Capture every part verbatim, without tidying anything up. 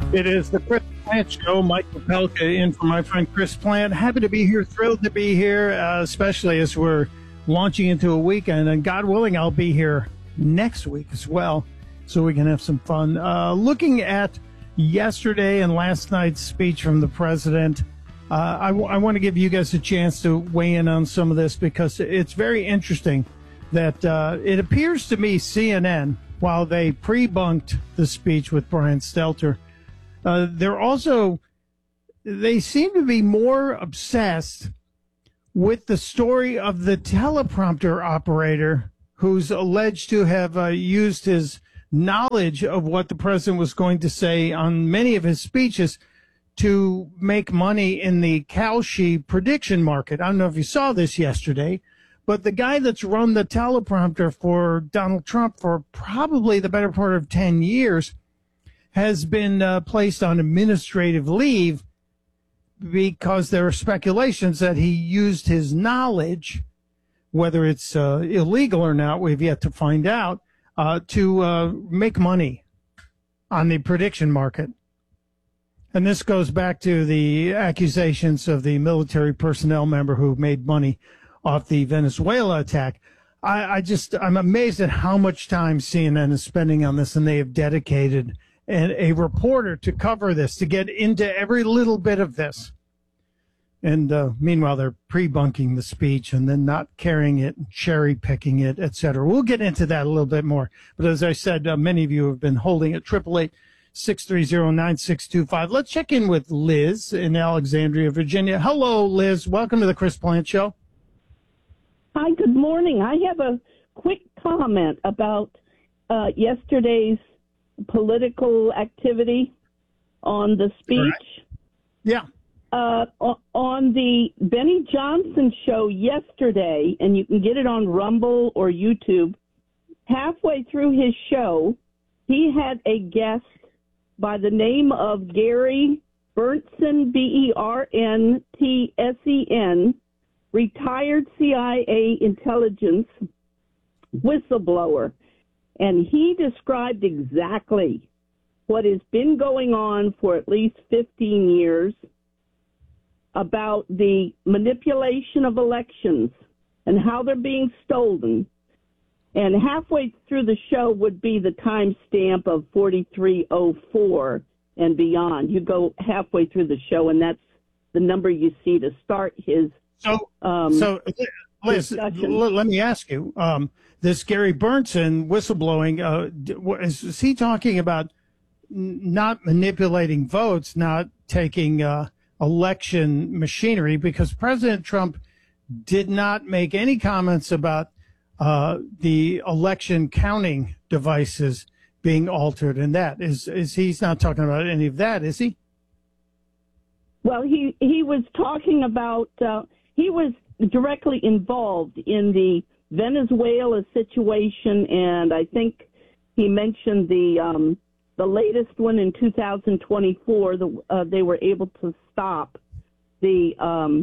It is the Chris Plant Show. Mike Popelka in for my friend Chris Plant. Happy to be here, thrilled to be here, uh, especially as we're launching into a weekend. And God willing, I'll be here next week as well, so we can have some fun. Uh, looking at yesterday and last night's speech from the president, uh, I, w- I want to give you guys a chance to weigh in on some of this, because it's very interesting that uh, it appears to me C N N, while they pre-bunked the speech with Brian Stelter, Uh, they're also, they seem to be more obsessed with the story of the teleprompter operator who's alleged to have uh, used his knowledge of what the president was going to say on many of his speeches to make money in the Kalshi prediction market. I don't know if you saw this yesterday, but the guy that's run the teleprompter for Donald Trump for probably the better part of ten years has been uh, placed on administrative leave because there are speculations that he used his knowledge, whether it's uh, illegal or not, we've yet to find out, uh, to uh, make money on the prediction market. And this goes back to the accusations of the military personnel member who made money off the Venezuela attack. I, I just, I'm amazed at how much time C N N is spending on this, and they have dedicated and a reporter to cover this, to get into every little bit of this. And uh, meanwhile, they're pre-bunking the speech and then not carrying it, cherry picking it, et cetera. We'll get into that a little bit more. But as I said, uh, many of you have been holding it. triple eight, six three zero, nine six two five. Let's check in with Liz in Alexandria, Virginia. Hello, Liz. Welcome to the Chris Plant Show. Hi, good morning. I have a quick comment about uh, yesterday's political activity on the speech. Correct. Yeah. Uh, on the Benny Johnson show yesterday, and you can get it on Rumble or YouTube, halfway through his show, he had a guest by the name of Gary Berntsen, B E R N T S E N, retired C I A intelligence whistleblower. And he described exactly what has been going on for at least fifteen years about the manipulation of elections and how they're being stolen. And halfway through the show would be the timestamp of forty-three oh four and beyond. You go halfway through the show, and that's the number you see to start his So, um, so Liz, l- let me ask you, um, this Gary Berntsen whistleblowing, uh, is, is he talking about n- not manipulating votes, not taking uh, election machinery? Because President Trump did not make any comments about uh, the election counting devices being altered, and that is, is he's not talking about any of that, is he? Well, he he was talking about uh, he was directly involved in the Venezuela situation, and I think he mentioned the um, the latest one in two thousand twenty-four. The, uh, they were able to stop the um,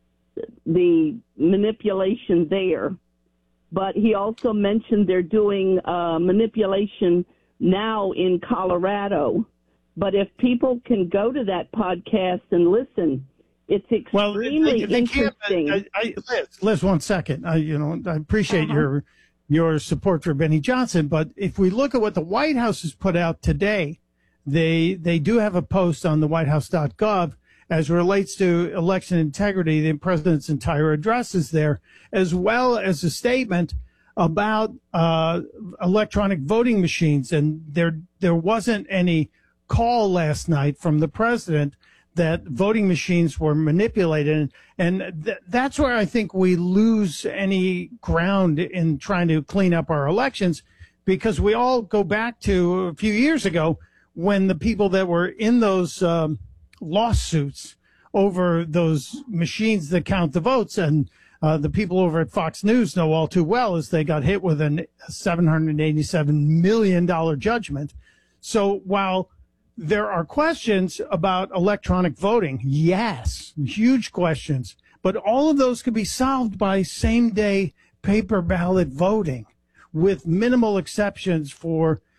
the manipulation there, but he also mentioned they're doing uh, manipulation now in Colorado. But if people can go to that podcast and listen, it's extremely well, they, they interesting. I, I, Liz, Liz, one second. I, you know, I appreciate Uh-huh. your your support for Benny Johnson, but if we look at what the White House has put out today, they they do have a post on the white house dot gov as relates to election integrity. The president's entire address is there, as well as a statement about uh, electronic voting machines, and there there wasn't any call last night from the president that voting machines were manipulated. And th- that's where I think we lose any ground in trying to clean up our elections, because we all go back to a few years ago when the people that were in those um, lawsuits over those machines that count the votes, and uh, the people over at Fox News know all too well, as they got hit with a seven hundred eighty-seven million dollars judgment. So while there are questions about electronic voting, yes, huge questions, but all of those could be solved by same-day paper ballot voting, with minimal exceptions for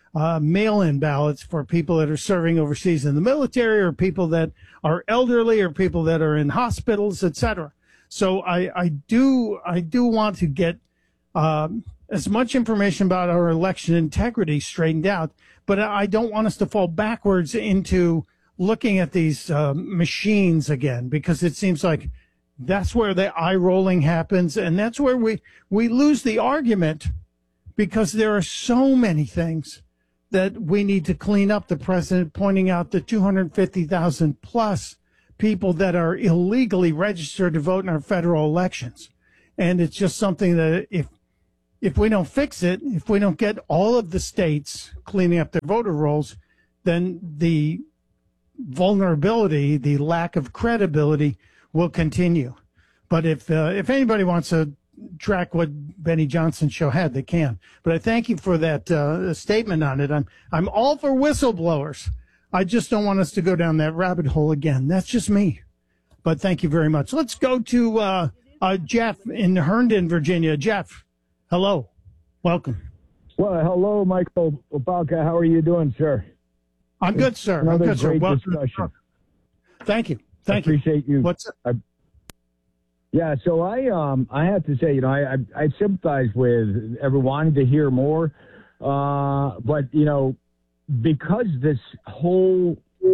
uh, mail-in ballots for people that are serving overseas in the military, or people that are elderly, or people that are in hospitals, et cetera. So I, I do I do want to get um, as much information about our election integrity straightened out, but I don't want us to fall backwards into looking at these uh, machines again, because it seems like that's where the eye rolling happens, and that's where we, we lose the argument, because there are so many things that we need to clean up. The president pointing out the two hundred fifty thousand plus people that are illegally registered to vote in our federal elections. And it's just something that if if we don't fix it, if we don't get all of the states cleaning up their voter rolls, then the vulnerability, the lack of credibility will continue. But if uh, if anybody wants to track what Benny Johnson's show had, they can. But I thank you for that uh, statement on it. I'm I'm all for whistleblowers. I just don't want us to go down that rabbit hole again. That's just me. But thank you very much. Let's go to uh, uh, Jeff in Herndon, Virginia. Jeff, hello. Welcome. Well, hello, Michael Opalka. How are you doing, sir? I'm good, sir. Another I'm good, sir. great Welcome. discussion. Thank you. Thank I appreciate you. you. What's up? I, yeah, so I um I have to say, you know, I I, I sympathize with everyone wanting to hear more, uh, but you know, because this whole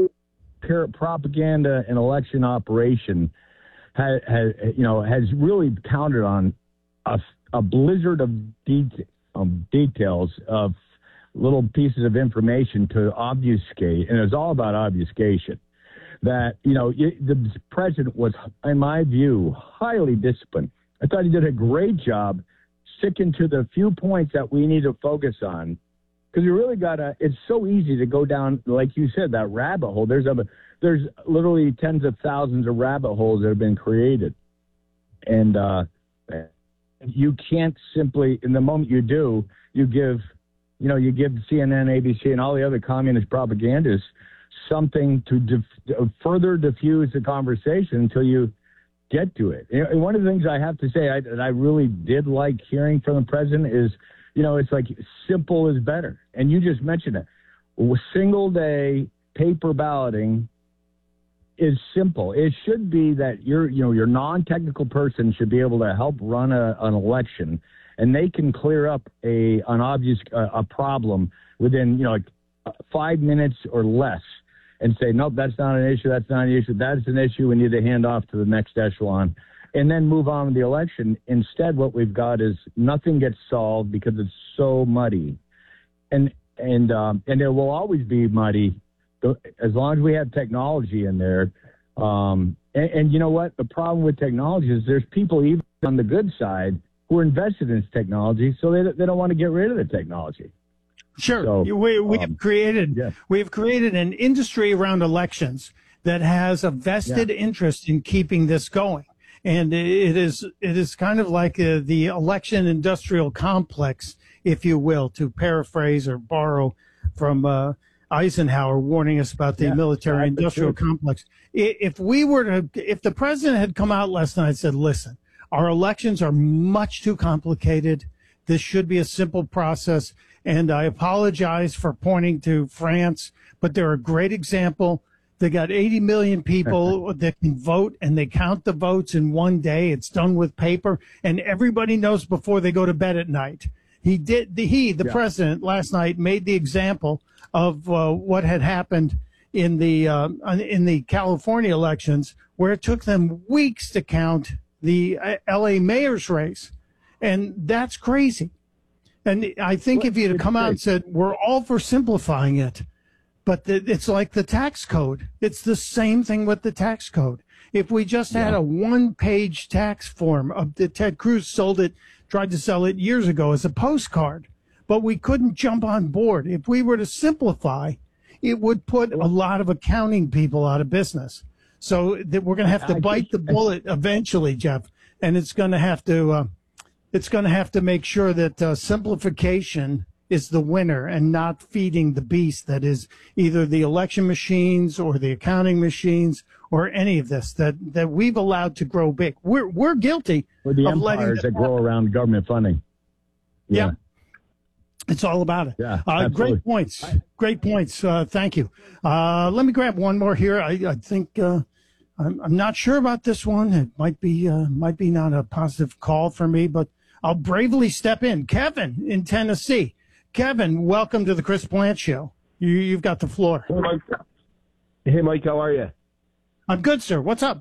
propaganda and election operation has, has you know has really counted on a, a blizzard of de- um, details of little pieces of information to obfuscate, and it's all about obfuscation. That, you know, the president was, in my view, highly disciplined. I thought he did a great job sticking to the few points that we need to focus on. Because you really got to, it's so easy to go down, like you said, that rabbit hole. There's a, there's literally tens of thousands of rabbit holes that have been created. And uh, you can't simply, in the moment you do, you give, you know, you give C N N, A B C, and all the other communist propagandists something to dif- further diffuse the conversation until you get to it. And one of the things I have to say I, that I really did like hearing from the president is, you know, it's like simple is better. And you just mentioned it. Single day paper balloting is simple. It should be that your, you know, your non-technical person should be able to help run a, an election, and they can clear up a an obvious uh, a problem within, you know, like five minutes or less, and say, nope, that's not an issue, that's not an issue, that's an issue, we need to hand off to the next echelon, and then move on with the election. Instead, what we've got is nothing gets solved because it's so muddy. And and um, and it will always be muddy as long as we have technology in there. Um, and, and you know what? The problem with technology is there's people even on the good side who are invested in this technology, so they, they don't want to get rid of the technology. Sure. So, we we um, have created yeah. we have created an industry around elections that has a vested Yeah. interest in keeping this going, and it is it is kind of like uh, the election industrial complex, if you will, to paraphrase or borrow from uh, Eisenhower warning us about the Yeah, military that's industrial true. complex. I- If we were to, if the president had come out last night and said, "Listen, our elections are much too complicated. This should be a simple process." And I apologize for pointing to France, but they're a great example. They got eighty million people that can vote, and they count the votes in one day. It's done with paper, and everybody knows before they go to bed at night. He did. The, he, the Yeah. president, last night made the example of uh, what had happened in the uh, in the California elections, where it took them weeks to count the uh, L A mayor's race, and that's crazy. And I think Well, if you'd have it's come out great. and said, we're all for simplifying it, but the, it's like the tax code. It's the same thing with the tax code. If we just had Yeah. a one-page tax form, of the Ted Cruz sold it, tried to sell it years ago as a postcard, but we couldn't jump on board. If we were to simplify, it would put a lot of accounting people out of business. So that we're going to have to I bite the just- bullet eventually, Jeff, and it's going to have to uh, it's going to have to make sure that uh, simplification is the winner and not feeding the beast that is either the election machines or the accounting machines or any of this that, that we've allowed to grow big. We're we're guilty Or the of letting empires this that grow happen. around government funding. Yeah. It's all about it. Yeah, uh, great points. Great points. Uh, thank you. Uh, let me grab one more here. I, I think uh, I'm, I'm not sure about this one. It might be uh, might be not a positive call for me, but I'll bravely step in. Kevin in Tennessee. Kevin, welcome to the Chris Plante Show. You, you've got the floor. Hey, Mike. Hey, Mike. How are you? I'm good, sir. What's up?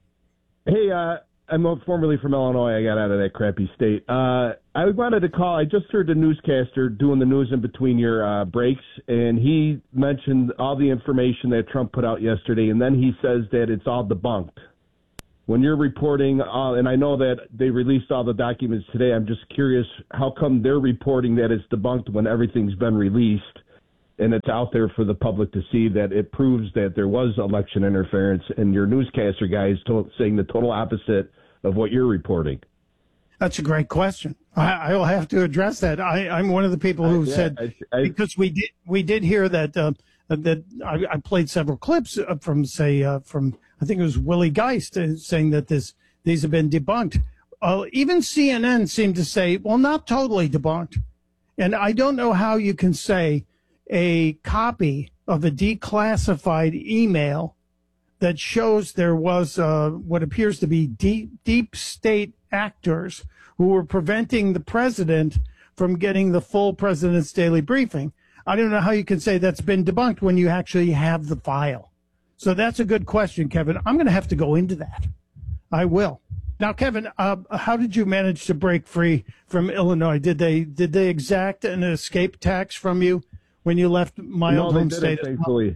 Hey, uh, I'm formerly from Illinois. I got out of that crappy state. Uh, I wanted to call. I just heard the newscaster doing the news in between your uh, breaks, and he mentioned all the information that Trump put out yesterday, and then he says that it's all debunked. When you're reporting, uh, and I know that they released all the documents today, I'm just curious, how come they're reporting that it's debunked when everything's been released and it's out there for the public to see, that it proves that there was election interference, and your newscaster guy is to- saying the total opposite of what you're reporting? That's a great question. I, I will have to address that. I, I'm one of the people who I, yeah, said I, I, because we did we did hear that uh, that I, I played several clips from say uh, from I think it was Willie Geist uh, saying that this these have been debunked. Uh, even C N N seemed to say, well, not totally debunked. And I don't know how you can say a copy of a declassified email that shows there was uh, what appears to be deep, deep state actors who were preventing the president from getting the full president's daily briefing. I don't know how you can say that's been debunked when you actually have the file. So that's a good question, Kevin. I'm going to have to go into that. I will. Now, Kevin, uh, how did you manage to break free from Illinois? Did they did they exact an escape tax from you when you left my no, old they home didn't, state? thankfully.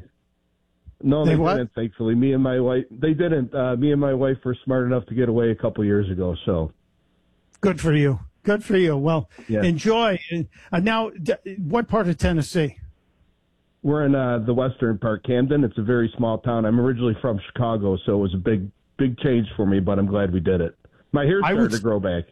No, They they, what? didn't. Thankfully, me and my wife, they didn't. Uh, me and my wife were smart enough to get away a couple years ago. So, good for you. Good for you. Well, yeah. enjoy. Uh, now, d- what part of Tennessee? We're in uh, the western part, Camden. It's a very small town. I'm originally from Chicago, so it was a big, big change for me. But I'm glad we did it. My hair started would... to grow back.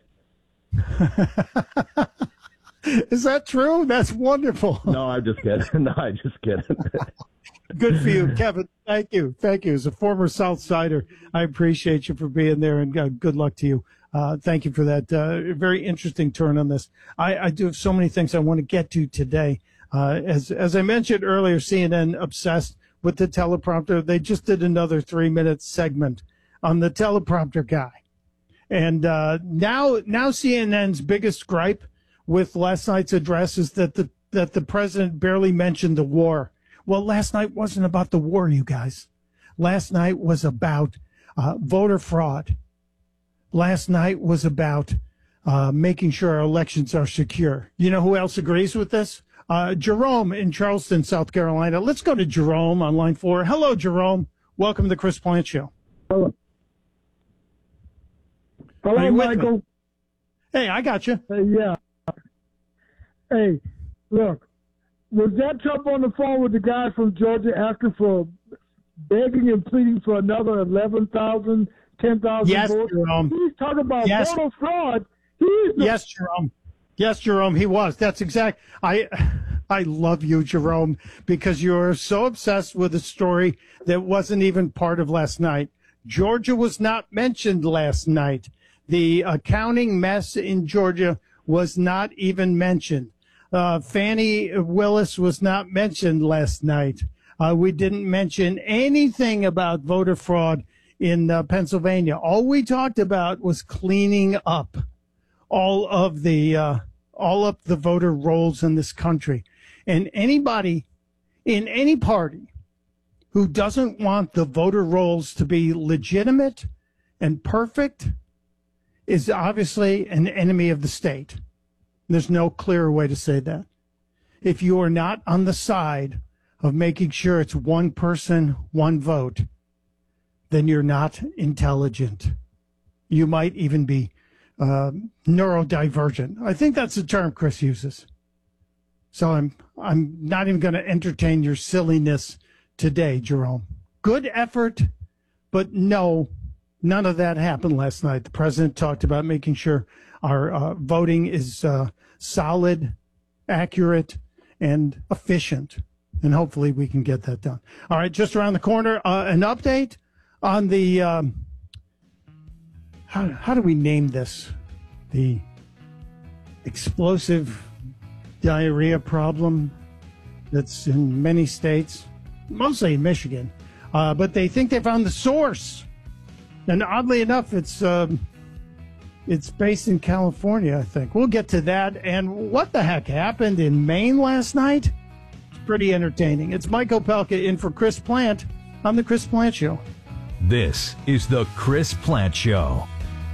Is that true? That's wonderful. No, I'm just kidding. No, I'm just kidding. Good for you, Kevin. Thank you. Thank you. As a former South Sider, I appreciate you for being there, and uh, good luck to you. Uh, thank you for that uh, very interesting turn on this. I, I do have so many things I want to get to today. Uh, as as I mentioned earlier, C N N obsessed with the teleprompter. They just did another three-minute segment on the teleprompter guy. And uh, now now C N N's biggest gripe with last night's address is that the that the president barely mentioned the war. Well, last night wasn't about the war, you guys. Last night was about uh, voter fraud. Last night was about uh, making sure our elections are secure. You know who else agrees with this? Uh, Jerome in Charleston, South Carolina. Let's go to Jerome on line four. Hello, Jerome. Welcome to the Chris Plante Show. Hello. Hello, Michael. Me? Hey, I got you. Hey, yeah. Hey, look, was that Trump on the phone with the guy from Georgia asking for begging and pleading for another eleven thousand, ten thousand yes, votes? Jerome. He's talking about yes. voter fraud. He's the- yes, Jerome. Yes, Jerome, he was. That's exact. I I love you, Jerome, because you're so obsessed with a story that wasn't even part of last night. Georgia was not mentioned last night. The accounting mess in Georgia was not even mentioned. Uh, Fannie Willis was not mentioned last night. Uh, we didn't mention anything about voter fraud in uh, Pennsylvania. All we talked about was cleaning up all of the uh, all of the voter rolls in this country. And anybody in any party who doesn't want the voter rolls to be legitimate and perfect is obviously an enemy of the state. There's no clearer way to say that. If you are not on the side of making sure it's one person, one vote, then you're not intelligent. You might even be uh, neurodivergent. I think that's the term Chris uses. So I'm I'm not even going to entertain your silliness today, Jerome. Good effort, but no, none of that happened last night. The president talked about making sure our uh, voting is uh, solid, accurate, and efficient. And hopefully we can get that done. All right, just around the corner, uh, an update on the, um, how, how do we name this? The explosive diarrhea problem that's in many states, mostly in Michigan. Uh, but they think they found the source. And oddly enough, it's um, it's based in California, I think. We'll get to that. And what the heck happened in Maine last night? It's pretty entertaining. It's Mike Opelka in for Chris Plant on The Chris Plant Show. This is The Chris Plant Show.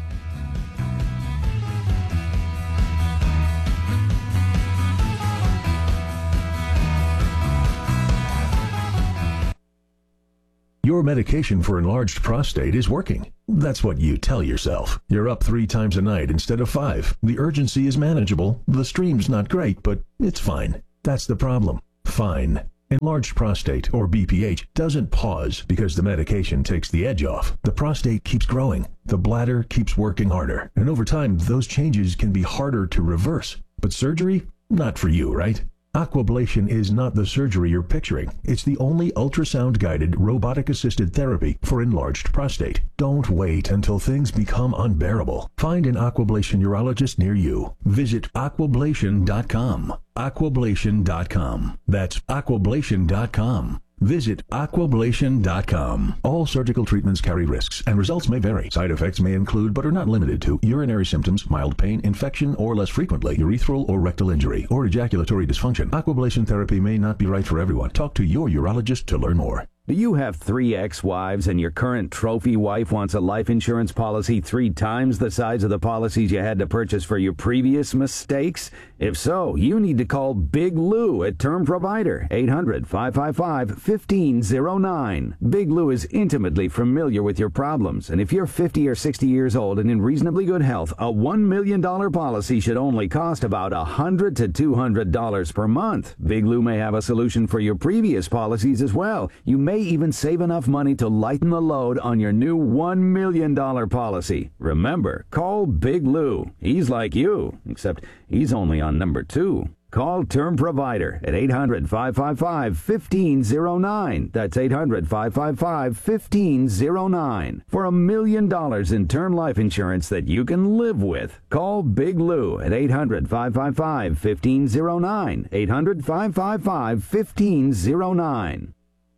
Your medication for enlarged prostate is working. That's what you tell yourself. You're up three times a night instead of five. The urgency is manageable. The stream's not great, but it's fine. That's the problem. Fine. Enlarged prostate, or B P H, doesn't pause because the medication takes the edge off. The prostate keeps growing. The bladder keeps working harder. And over time, those changes can be harder to reverse. But surgery? Not for you, right? Aquablation is not the surgery you're picturing. It's the only ultrasound-guided, robotic-assisted therapy for enlarged prostate. Don't wait until things become unbearable. Find an Aquablation urologist near you. Visit aquablation dot com. aquablation dot com. That's aquablation dot com. Visit aquablation dot com. All surgical treatments carry risks, and results may vary. Side effects may include, but are not limited to, urinary symptoms, mild pain, infection, or less frequently, urethral or rectal injury, or ejaculatory dysfunction. Aquablation therapy may not be right for everyone. Talk to your urologist to learn more. Do you have three ex-wives and your current trophy wife wants a life insurance policy three times the size of the policies you had to purchase for your previous mistakes? If so, you need to call Big Lou at Term Provider, eight hundred, five five five, one five zero nine. Big Lou is intimately familiar with your problems, and if you're fifty or sixty years old and in reasonably good health, a one million dollars policy should only cost about one hundred to two hundred dollars per month. Big Lou may have a solution for your previous policies as well. You may even save enough money to lighten the load on your new one million dollars policy. Remember, call Big Lou. He's like you, except he's only on number two. Call Term Provider at eight hundred, five five five, one five zero nine. That's eight hundred, five five five, one five zero nine. For a million dollars in term life insurance that you can live with. Call Big Lou at eight hundred, five five five, one five zero nine. eight hundred, five five five, one five zero nine.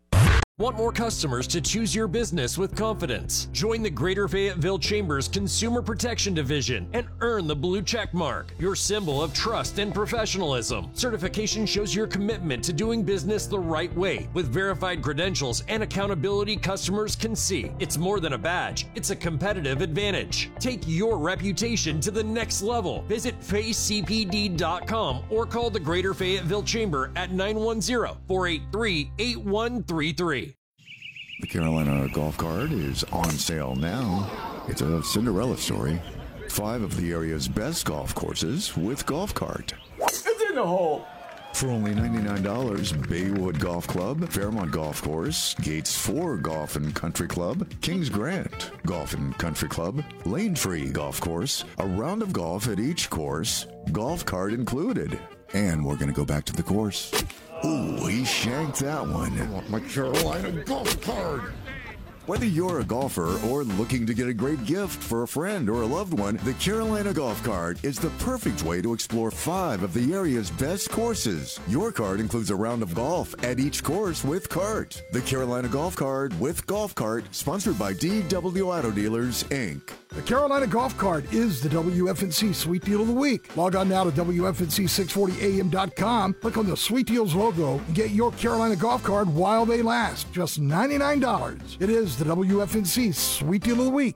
Want more customers to choose your business with confidence? Join the Greater Fayetteville Chamber's Consumer Protection Division and earn the blue check mark, your symbol of trust and professionalism. Certification shows your commitment to doing business the right way with verified credentials and accountability customers can see. It's more than a badge, it's a competitive advantage. Take your reputation to the next level. Visit Fay C P D dot com or call the Greater Fayetteville Chamber at nine one zero, four eight three, eight one three three. The Carolina Golf Cart is on sale now. It's a Cinderella story. Five of the area's best golf courses with Golf Cart. It's in the hole! For only ninety-nine dollars, Baywood Golf Club, Fairmont Golf Course, Gates four Golf and Country Club, Kings Grant Golf and Country Club, Lane Tree Golf Course, a round of golf at each course, Golf Cart included. And we're going to go back to the course. Ooh, he shanked that one. I want my Carolina Golf Cart. Whether you're a golfer or looking to get a great gift for a friend or a loved one, the Carolina Golf Cart is the perfect way to explore five of the area's best courses. Your cart includes a round of golf at each course with cart. The Carolina Golf Cart with Golf Cart, sponsored by D W Auto Dealers, Incorporated. The Carolina Golf Cart is the W F N C Sweet Deal of the Week. Log on now to W F N C six forty A M dot com, click on the Sweet Deals logo, and get your Carolina Golf Cart while they last. Just ninety-nine dollars. It is the W F N C Sweet Deal of the Week.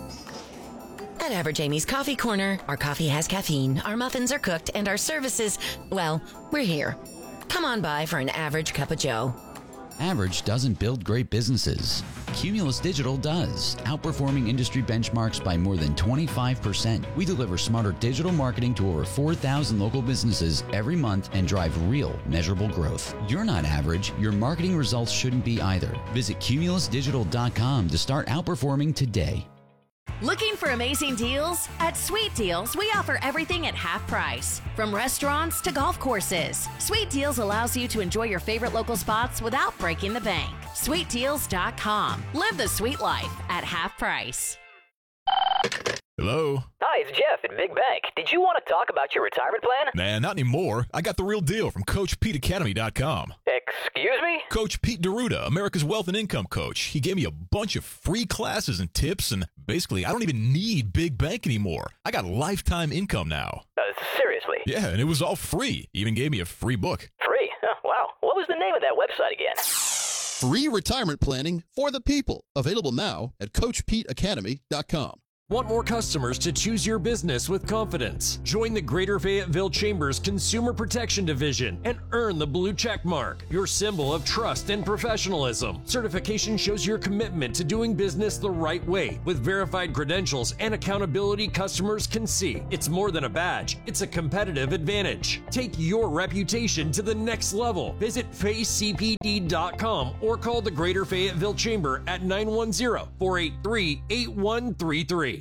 At Average Amy's Coffee Corner, our coffee has caffeine, our muffins are cooked, and our services, well, we're here. Come on by for an average cup of joe. Average doesn't build great businesses. Cumulus Digital does, outperforming industry benchmarks by more than twenty-five percent. We deliver smarter digital marketing to over four thousand local businesses every month and drive real, measurable growth. You're not average. Your marketing results shouldn't be either. Visit cumulus digital dot com to start outperforming today. Looking for amazing deals? At Sweet Deals, we offer everything at half price, from restaurants to golf courses. Sweet Deals allows you to enjoy your favorite local spots without breaking the bank. sweet deals dot com. Live the sweet life at half price. Hello? Hi, it's Jeff at Big Bank. Did you want to talk about your retirement plan? Nah, not anymore. I got the real deal from Coach Pete Academy dot com. Excuse me? Coach Pete D'Arruda, America's Wealth and Income Coach. He gave me a bunch of free classes and tips, and basically, I don't even need Big Bank anymore. I got lifetime income now. Uh, seriously? Yeah, and it was all free. He even gave me a free book. Free? Huh, wow. What was the name of that website again? Free retirement planning for the people. Available now at Coach Pete Academy dot com. Want more customers to choose your business with confidence? Join the Greater Fayetteville Chambers Consumer Protection Division and earn the blue check mark, your symbol of trust and professionalism. Certification shows your commitment to doing business the right way with verified credentials and accountability customers can see. It's more than a badge, it's a competitive advantage. Take your reputation to the next level. Visit Fay C P D dot com or call the Greater Fayetteville Chamber at nine one zero, four eight three, eight one three three.